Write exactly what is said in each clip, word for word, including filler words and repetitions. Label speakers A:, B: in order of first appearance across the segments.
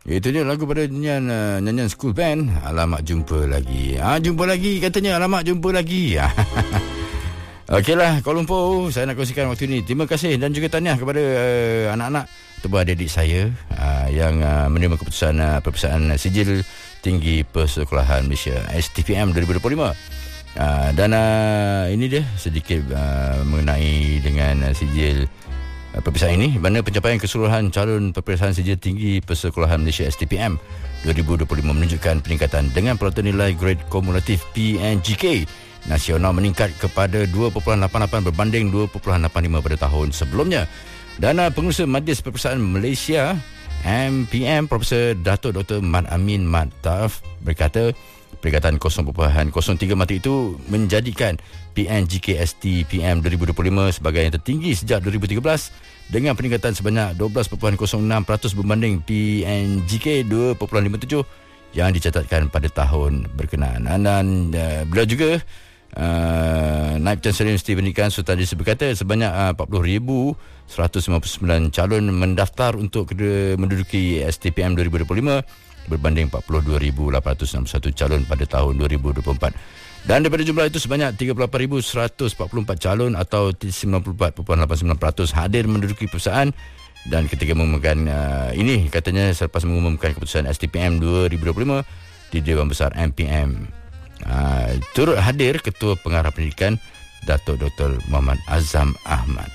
A: Itu dia lagu pada nyanyian, uh, nyanyian school band. Alamak jumpa lagi. Ah, jumpa lagi katanya. Alamak jumpa lagi. Okeylah, Kuala Lumpur, saya nak kongsikan waktu ini. Terima kasih dan juga tahniah kepada uh, anak-anak atau adik-adik saya uh, yang uh, menerima keputusan uh, perpisahan Sijil Tinggi Persekolahan Malaysia S T P M dua ribu dua puluh lima. Uh, dan uh, ini dia sedikit uh, mengenai dengan uh, sijil uh, perpisahan ini, mana pencapaian keseluruhan calon perpisahan Sijil Tinggi Persekolahan Malaysia S T P M dua ribu dua puluh lima menunjukkan peningkatan dengan peralatan nilai grade kumulatif P N G K nasional meningkat kepada dua perpuluhan lapan lapan berbanding dua perpuluhan lapan lima pada tahun sebelumnya. Dan uh, pengurusi Majlis Perpisahan Malaysia M P M Profesor Datuk Doktor Mat Amin Mat Taaf berkata peringkatan kosong perpuluhan kosong tiga mata itu menjadikan P N G K S T P M dua ribu dua puluh lima sebagai yang tertinggi sejak dua ribu tiga belas dengan peningkatan sebanyak dua belas perpuluhan kosong enam peratus berbanding P N G K dua perpuluhan lima tujuh yang dicatatkan pada tahun berkenaan. Dan uh, beliau juga uh, Naib Chancellor Universiti Pendidikan Sultan Idris berkata sebanyak uh, empat puluh ribu seratus lima puluh sembilan calon mendaftar untuk kedua menduduki S T P M dua ribu dua puluh lima berbanding empat puluh dua ribu lapan ratus enam puluh satu calon pada tahun dua ribu dua puluh empat. Dan daripada jumlah itu sebanyak tiga puluh lapan ribu seratus empat puluh empat calon atau sembilan puluh empat perpuluhan lapan sembilan peratus hadir menduduki perpisahan. Dan ketika mengumumkan uh, ini, katanya selepas mengumumkan keputusan S T P M dua ribu dua puluh lima di Dewan Besar M P M, uh, turut hadir Ketua Pengarah Pendidikan Datuk Doktor Muhammad Azam Ahmad.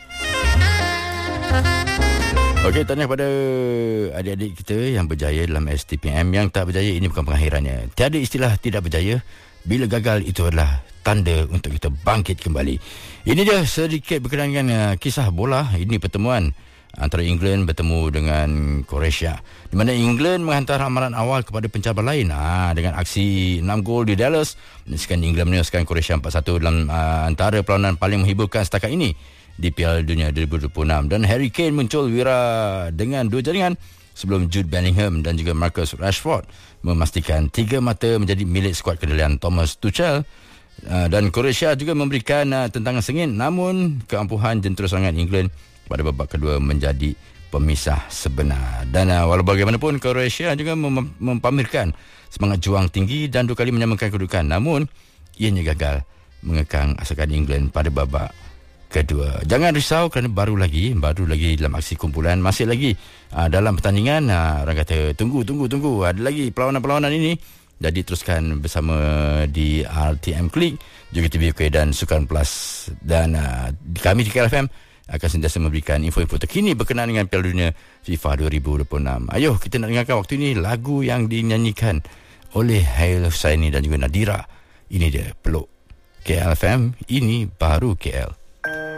A: Okey, tahniah pada adik-adik kita yang berjaya dalam S T P M. Yang tak berjaya, ini bukan pengakhirannya. Tiada istilah tidak berjaya. Bila gagal, itu adalah tanda untuk kita bangkit kembali. Ini dia sedikit berkenaan dengan uh, kisah bola. Ini pertemuan antara England bertemu dengan Croatia, di mana England menghantar amaran awal kepada pencabar lain ha, dengan aksi enam gol di Dallas. Menyaksikan England menewaskan Croatia empat satu dalam uh, antara perlawanan paling menghiburkan setakat ini di Piala Dunia dua ribu dua puluh enam. Dan Harry Kane muncul wira dengan dua jaringan sebelum Jude Bellingham dan juga Marcus Rashford memastikan tiga mata menjadi milik skuad kendalian Thomas Tuchel. Uh, dan Croatia juga memberikan uh, tentangan sengit, namun keampuhan jentera serangan England pada babak kedua menjadi pemisah sebenar. Dan uh, walau bagaimanapun, Croatia juga mem- mempamerkan semangat juang tinggi dan dua kali menyamakan kedudukan, namun ianya gagal mengekang asakan England pada babak kedua. Jangan risau kerana baru lagi baru lagi dalam aksi kumpulan, masih lagi uh, dalam pertandingan. uh, orang kata tunggu tunggu tunggu ada lagi perlawanan-perlawanan ini. Jadi teruskan bersama di R T M Click, juga T V U K dan Sukan Plus. Dan uh, kami di K L F M akan sentiasa memberikan info-info terkini berkenaan dengan Piala Dunia FIFA dua ribu dua puluh enam. Ayuh, kita nak dengarkan waktu ini lagu yang dinyanyikan oleh Hail Husaini dan juga Nadira. Ini dia, Peluk. K L F M, ini baru K L.